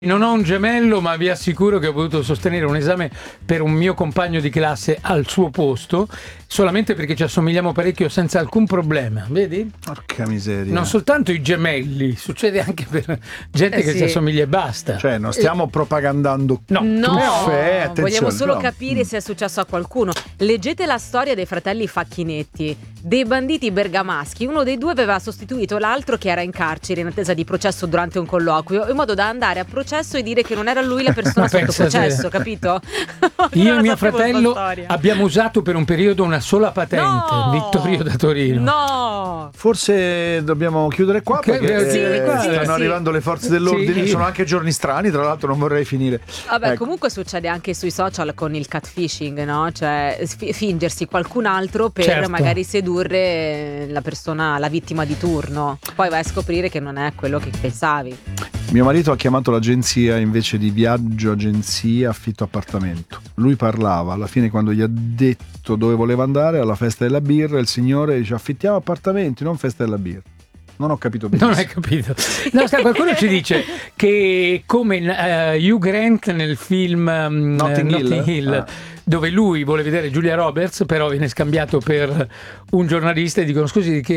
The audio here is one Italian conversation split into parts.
Non ho un gemello, ma vi assicuro che ho potuto sostenere un esame per un mio compagno di classe al suo posto, solamente perché ci assomigliamo parecchio senza alcun problema, vedi? Porca miseria. Non soltanto i gemelli, succede anche per gente che si assomiglia e basta. Cioè, non stiamo propagandando truffe, attenzione. Vogliamo solo no. capire se è successo a qualcuno. Leggete la storia dei fratelli Facchinetti, dei banditi bergamaschi. Uno dei due aveva sostituito l'altro che era in carcere in attesa di processo durante un colloquio, in modo da andare a processo e dire che non era lui la persona sotto processo, capito? Io e mio fratello abbiamo usato per un periodo una sola patente, Vittorio da Torino. No! Forse dobbiamo chiudere qua perché stanno arrivando le forze dell'ordine. Sono anche giorni strani, tra l'altro non vorrei finire. Vabbè, comunque succede anche sui social con il catfishing, no? Cioè fingersi qualcun altro per magari sedurre la persona, la vittima di turno. Poi vai a scoprire che non è quello che pensavi. Mio marito ha chiamato l'agenzia invece di viaggio, agenzia, affitto appartamento. Lui parlava, alla fine quando gli ha detto dove voleva andare, alla festa della birra, il signore dice affittiamo appartamenti, non festa della birra. Non ho capito benissimo. Non hai capito. No, qualcuno ci dice che come Hugh Grant nel film Notting Hill. Dove lui vuole vedere Julia Roberts, però viene scambiato per un giornalista e dicono scusi di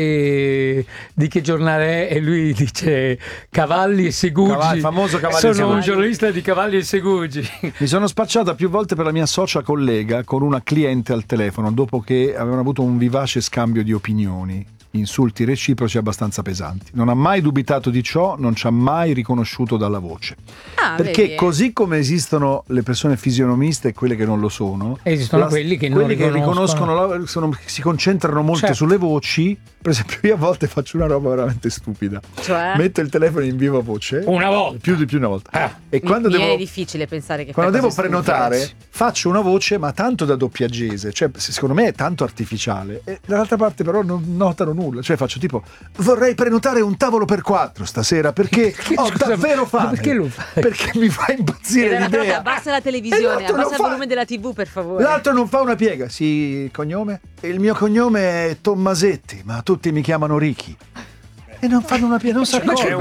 che giornale è? E lui dice Cavalli e Segugi. Famoso Cavalli Sono e Segugi. un giornalista di Cavalli e Segugi. Mi sono spacciata più volte per la mia socia collega con una cliente al telefono dopo che avevano avuto un vivace scambio di opinioni, insulti reciproci abbastanza pesanti. Non ha mai dubitato di ciò, non ci ha mai riconosciuto dalla voce. Perché vedi? Così come esistono le persone fisionomiste e quelle che non lo sono, esistono quelli che non riconoscono. Si concentrano molto sulle voci. Per esempio, io a volte faccio una roba veramente stupida. Cioè? Metto il telefono in viva voce. Una volta. Più di una volta. E quando è difficile pensare che quando devo prenotare, faccio una voce, ma tanto da doppiagese. Cioè, secondo me è tanto artificiale. E dall'altra parte, però, non notano nulla. Cioè, faccio tipo: vorrei prenotare un tavolo per 4 stasera perché ho davvero fame. Perché lo fai? Perché mi fa impazzire l'idea. Abbassa la televisione, abbassa il volume della TV, per favore. L'altro non fa una piega. Sì, cognome? Il mio cognome è Tommasetti, ma tutti mi chiamano Ricky. E non fanno una piega, non si accorgono.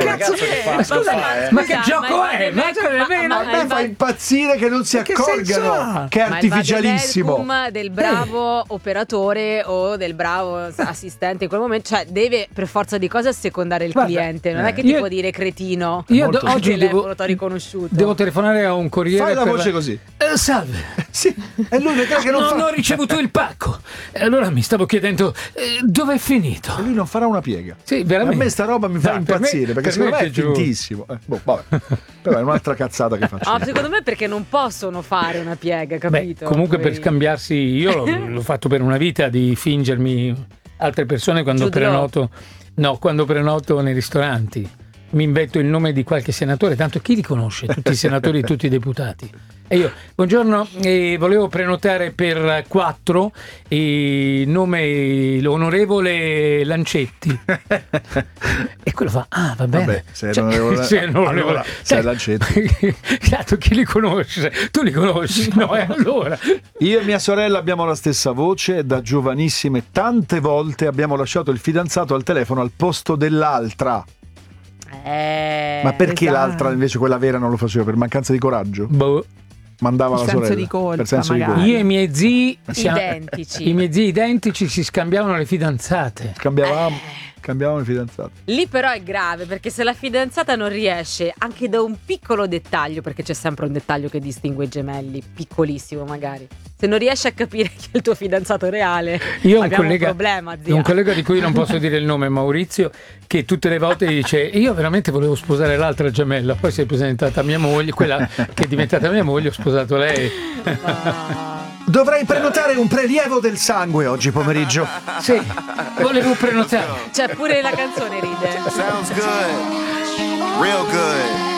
Ma che gioco è? A me fa impazzire che non si accorgano che è artificialissimo. Ma il del bravo operatore o del bravo assistente in quel momento, cioè deve per forza di cose assecondare il cliente. Non è che ti può dire cretino. Io oggi t'ho riconosciuto. Devo telefonare a un corriere. Fai la voce così. Salve. Sì, e lui che non ho ricevuto il pacco. E allora mi stavo chiedendo dove è finito. E lui non farà una piega. Sì, veramente. A me sta roba mi fa impazzire perché secondo me è fintissimo. Vabbè. Però è un'altra cazzata che faccio. Secondo me perché non possono fare una piega, capito? Comunque per scambiarsi, io l'ho fatto per una vita di fingermi altre persone quando prenoto. No, quando prenoto nei ristoranti. Mi invento il nome di qualche senatore, tanto chi li conosce? Tutti i senatori e tutti i deputati. E io, buongiorno, volevo prenotare per 4, nome l'onorevole Lancetti. E quello fa, va bene. Vabbè, sei l'onorevole. Sei Lancetti. Certo, chi li conosce? Tu li conosci, no? E allora? Io e mia sorella abbiamo la stessa voce, da giovanissime tante volte abbiamo lasciato il fidanzato al telefono al posto dell'altra. Ma perché l'altra invece quella vera non lo faceva? Per mancanza di coraggio? Mandava la sorella di colpa, per senso di colpa. Io e i miei zii identici si scambiavano le fidanzate. Cambiavamo le fidanzate. Lì però è grave, perché se la fidanzata non riesce anche da un piccolo dettaglio, perché c'è sempre un dettaglio che distingue i gemelli, piccolissimo magari, se non riesci a capire chi è il tuo fidanzato reale, abbiamo un problema, zia. Un collega di cui non posso dire il nome, Maurizio, che tutte le volte dice io veramente volevo sposare l'altra gemella, poi si è presentata mia moglie, quella che è diventata mia moglie, ho sposato lei. Dovrei prenotare un prelievo del sangue oggi pomeriggio. Sì, volevo prenotare. Cioè pure la canzone ride. Sounds good. Real good.